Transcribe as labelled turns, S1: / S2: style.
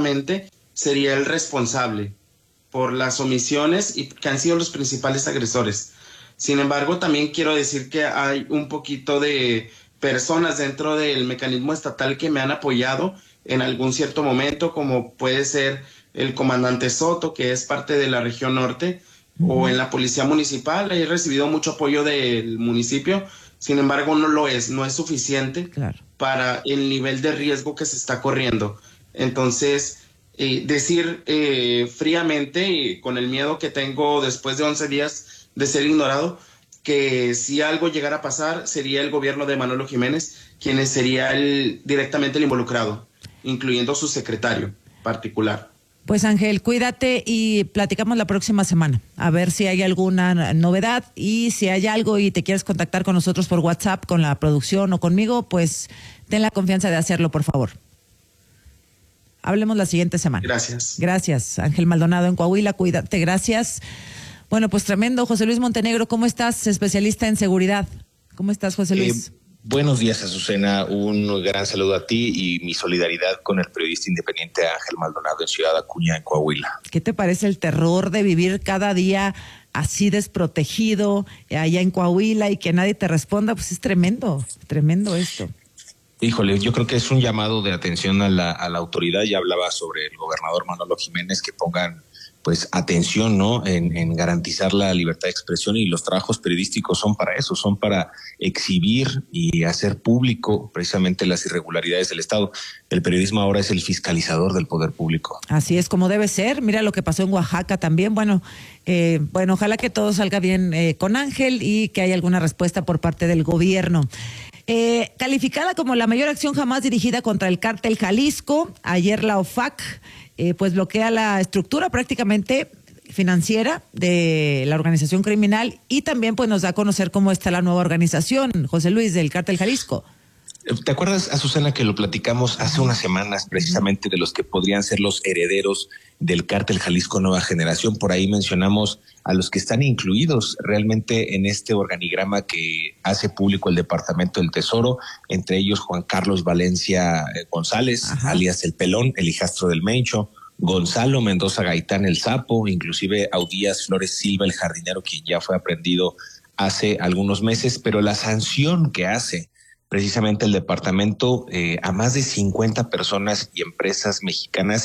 S1: directamente sería el responsable por las omisiones y que han sido los principales agresores. Sin embargo, también quiero decir que hay un poquito de personas dentro del mecanismo estatal que me han apoyado en algún cierto momento, como puede ser el comandante Soto, que es parte de la región norte, o en la policía municipal. He recibido mucho apoyo del municipio, sin embargo no es suficiente para el nivel de riesgo que se está corriendo. Entonces, decir fríamente y con el miedo que tengo después de 11 días de ser ignorado, que si algo llegara a pasar sería el gobierno de Manolo Jiménez quien sería directamente el involucrado, incluyendo su secretario particular.
S2: Pues Ángel, cuídate y platicamos la próxima semana, a ver si hay alguna novedad, y si hay algo y te quieres contactar con nosotros por WhatsApp, con la producción o conmigo, pues ten la confianza de hacerlo, por favor. Hablemos la siguiente semana.
S1: Gracias.
S2: Gracias, Ángel Maldonado en Coahuila, cuídate, gracias. Bueno, pues tremendo. José Luis Montenegro, ¿cómo estás? Especialista en seguridad. ¿Cómo estás, José Luis?
S3: Buenos días, Azucena. Un gran saludo a ti y mi solidaridad con el periodista independiente Ángel Maldonado en Ciudad Acuña, en Coahuila.
S2: ¿Qué te parece el terror de vivir cada día así desprotegido allá en Coahuila y que nadie te responda? Pues es tremendo esto.
S3: Híjole, yo creo que es un llamado de atención a la autoridad. Ya hablaba sobre el gobernador Manolo Jiménez, que pongan pues atención, ¿no?, en garantizar la libertad de expresión, y los trabajos periodísticos son para eso, son para exhibir y hacer público precisamente las irregularidades del Estado. El periodismo ahora es el fiscalizador del poder público.
S2: Así es como debe ser. Mira lo que pasó en Oaxaca también. Bueno, ojalá que todo salga bien con Ángel y que haya alguna respuesta por parte del gobierno. Calificada como la mayor acción jamás dirigida contra el cártel Jalisco, ayer la OFAC pues bloquea la estructura prácticamente financiera de la organización criminal, y también pues nos da a conocer cómo está la nueva organización, José Luis, del cártel Jalisco.
S3: ¿Te acuerdas, Azucena, que lo platicamos hace unas semanas precisamente de los que podrían ser los herederos del cártel Jalisco Nueva Generación? Por ahí mencionamos a los que están incluidos realmente en este organigrama que hace público el Departamento del Tesoro, entre ellos Juan Carlos Valencia González, alias El Pelón, el hijastro del Mencho, Gonzalo Mendoza Gaitán el Sapo, inclusive Audías Flores Silva el jardinero, quien ya fue aprehendido hace algunos meses, pero la sanción que hace precisamente el departamento a más de 50 personas y empresas mexicanas